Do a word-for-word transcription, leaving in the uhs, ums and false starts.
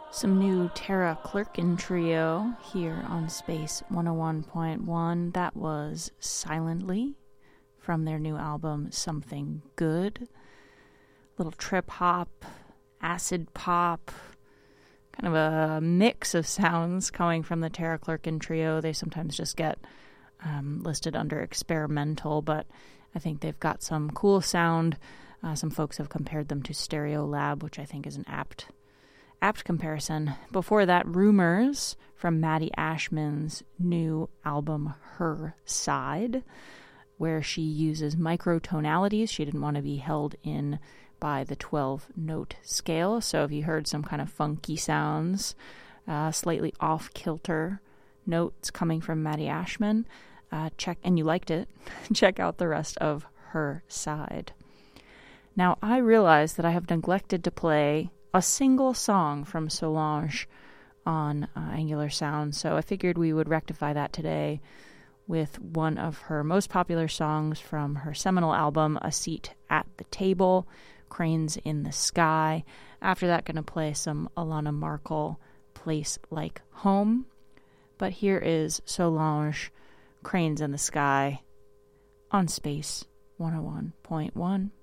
Some new Tara Clerkin trio here on Space one oh one point one. That was Silently from their new album Something Good. Little trip hop, acid pop, kind of a mix of sounds coming from the Tara Clerkin trio. They sometimes just get um, listed under experimental, but I think they've got some cool sound. Uh, some folks have compared them to Stereolab, which I think is an apt Apt comparison. Before that, Rumors from Maddie Ashman's new album, Her Side, where she uses microtonalities. She didn't want to be held in by the twelve-note scale, so if you heard some kind of funky sounds, uh, slightly off-kilter notes coming from Maddie Ashman, uh, check and you liked it, check out the rest of Her Side. Now, I realize that I have neglected to play a single song from Solange on uh, Angular Sound, so I figured we would rectify that today with one of her most popular songs from her seminal album, A Seat at the Table, Cranes in the Sky. After that, going to play some Alana Markle, Place Like Home. But here is Solange, Cranes in the Sky, on Space one oh one point one.